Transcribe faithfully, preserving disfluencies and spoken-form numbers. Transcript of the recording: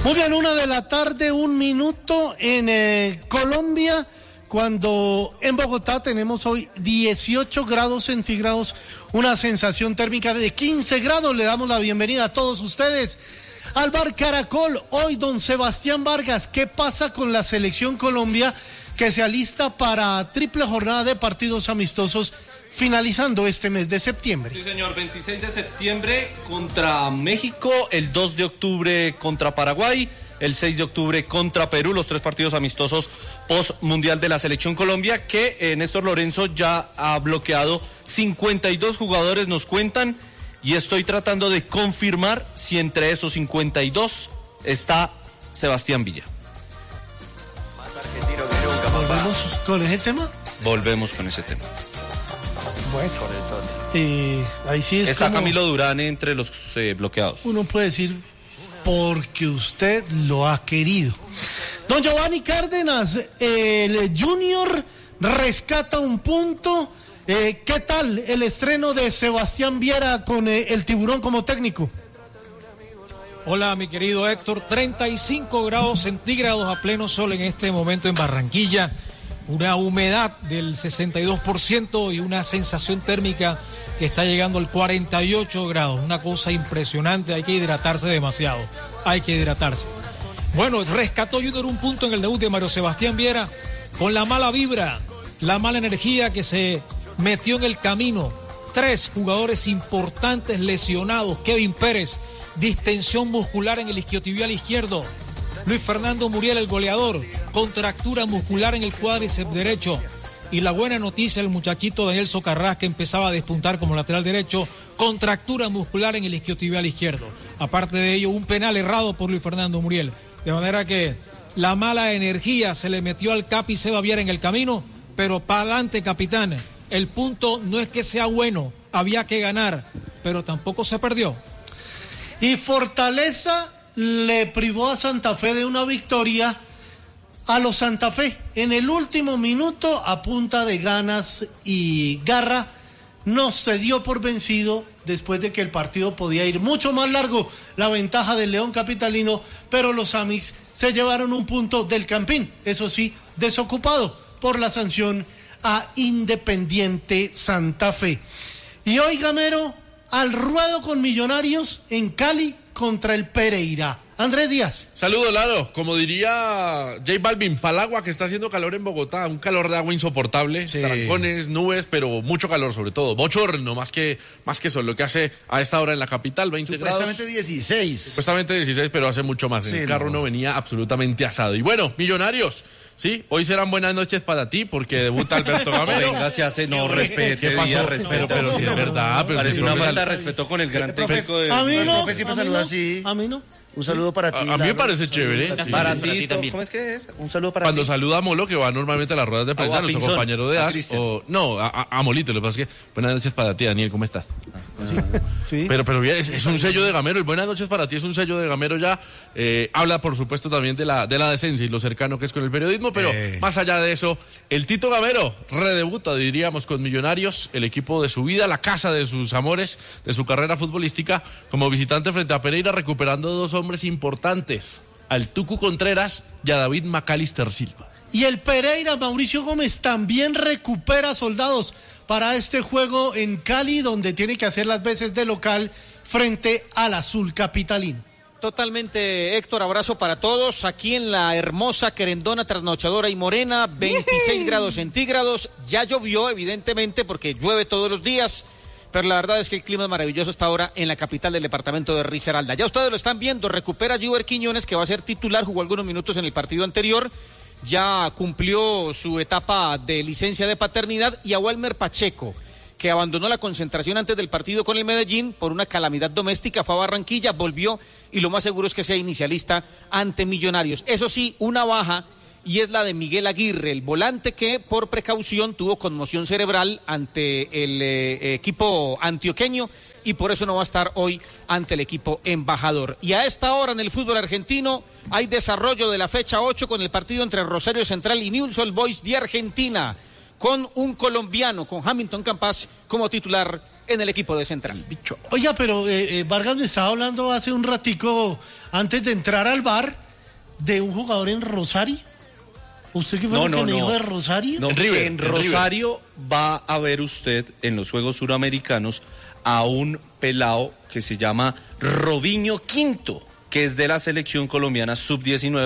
Muy bien, una de la tarde, un minuto en eh, Colombia, cuando en Bogotá tenemos hoy dieciocho grados centígrados, una sensación térmica de quince grados. Le damos la bienvenida a todos ustedes al Bar Caracol. Hoy, don Sebastián Vargas, ¿qué pasa con la selección Colombia que se alista para triple jornada de partidos amistosos finalizando este mes de septiembre? Sí, señor, veintiséis de septiembre contra México, el dos de octubre contra Paraguay, el seis de octubre contra Perú, los tres partidos amistosos post-mundial de la selección Colombia, que eh, Néstor Lorenzo ya ha bloqueado cincuenta y dos jugadores, nos cuentan, y estoy tratando de confirmar si entre esos cincuenta y dos está Sebastián Villa. Más argentino que nunca, papá. ¿Volvemos con ese tema? Volvemos con ese tema. Bueno, eh, ahí sí es Está como Camilo Durán entre los eh, bloqueados. uno puede decir, porque usted lo ha querido. Don Giovanni Cárdenas, el Junior rescata un punto. Eh, ¿Qué tal el estreno de Sebastián Viera con eh, el Tiburón como técnico? Hola, mi querido Héctor. treinta y cinco grados centígrados a pleno sol en este momento en Barranquilla. Una humedad del sesenta y dos por ciento y una sensación térmica que está llegando al cuarenta y ocho grados. Una cosa impresionante, hay que hidratarse demasiado. Hay que hidratarse. Bueno, rescató Junior un punto en el debut de Mario Sebastián Viera con la mala vibra, la mala energía que se metió en el camino. Tres jugadores importantes lesionados. Kevin Pérez, distensión muscular en el isquiotibial izquierdo. Luis Fernando Muriel, el goleador, contractura muscular en el cuádriceps derecho. Y la buena noticia, el muchachito Daniel Socarrás, que empezaba a despuntar como lateral derecho, contractura muscular en el isquiotibial izquierdo. Aparte de ello, un penal errado por Luis Fernando Muriel. De manera que la mala energía se le metió al Capi Seba Viera en el camino, pero para adelante, capitán. El punto no es que sea bueno, había que ganar, pero tampoco se perdió. Y Fortaleza le privó a Santa Fe de una victoria a los Santa Fe. En el último minuto, a punta de ganas y garra, no se dio por vencido después de que el partido podía ir mucho más largo. La ventaja del León Capitalino, pero los Amis se llevaron un punto del Campín, eso sí, desocupado por la sanción a Independiente Santa Fe. Y hoy, Gamero, al ruedo con Millonarios en Cali contra el Pereira. Andrés Díaz. Saludos, Lalo. Como diría J Balvin, palagua, que está haciendo calor en Bogotá, un calor de agua insoportable, sí. Trancones, nubes, pero mucho calor sobre todo, bochorno, más que, más que eso, lo que hace a esta hora en la capital, veinte grados. Supuestamente dieciséis. Supuestamente dieciséis, pero hace mucho más. Sí, en el carro no. no venía absolutamente asado. Y bueno, Millonarios, sí, hoy serán buenas noches para ti, porque debuta Alberto Gamero. Venga, se hace, no, respete, ¿Qué pasó? Día, respete. Pero, pero si es verdad. Pero parece si una profe, falta de respeto con el gran técnico de... A mí no, el profe siempre saluda no, así. A mí no. Un saludo para ti. A, a mí me parece chévere. Sí. Para ti, ¿cómo es que es? Un saludo para Cuando ti. saluda a Molo, que va normalmente a las ruedas de prensa, a nuestro Pinzón, compañero de A S, o no, a, a Molito, lo que pasa es que buenas noches para ti, Daniel, ¿cómo estás? Sí. Sí. Pero, pero bien, es, es un sello de Gamero, y buenas noches para ti es un sello de Gamero ya. Eh, habla, por supuesto, también de la, de la decencia y lo cercano que es con el periodismo, pero eh. más allá de eso, el Tito Gamero redebuta, diríamos, con Millonarios, el equipo de su vida, la casa de sus amores, de su carrera futbolística, como visitante frente a Pereira, recuperando dos hombres importantes, al Tucu Contreras y a David Macalister Silva. Y el Pereira, Mauricio Gómez, también recupera soldados para este juego en Cali, donde tiene que hacer las veces de local frente al Azul Capitalino. Totalmente, Héctor, abrazo para todos. Aquí en la hermosa querendona, trasnochadora y morena, veintiséis grados centígrados. Ya llovió, evidentemente, porque llueve todos los días, pero la verdad es que el clima es maravilloso hasta ahora en la capital del departamento de Risaralda. Ya ustedes lo están viendo, recupera Juber Quiñones, que va a ser titular, jugó algunos minutos en el partido anterior, ya cumplió su etapa de licencia de paternidad, y a Walmer Pacheco, que abandonó la concentración antes del partido con el Medellín por una calamidad doméstica, fue a Barranquilla, volvió, y lo más seguro es que sea inicialista ante Millonarios. Eso sí, una baja, y es la de Miguel Aguirre, el volante que por precaución tuvo conmoción cerebral ante el eh, equipo antioqueño, y por eso no va a estar hoy ante el equipo embajador. Y a esta hora en el fútbol argentino hay desarrollo de la fecha ocho con el partido entre Rosario Central y Newell's Old Boys de Argentina, con un colombiano, con Hamilton Campas como titular en el equipo de Central. Oiga, pero eh, eh, Vargas me estaba hablando hace un ratico, antes de entrar al bar, de un jugador en Rosario. ¿Usted qué fue No, lo que no, me no. dijo de Rosario? No, En River, en en Rosario va a ver usted en los Juegos Suramericanos a un pelao que se llama Robinho Quinto, que es de la selección colombiana sub diecinueve.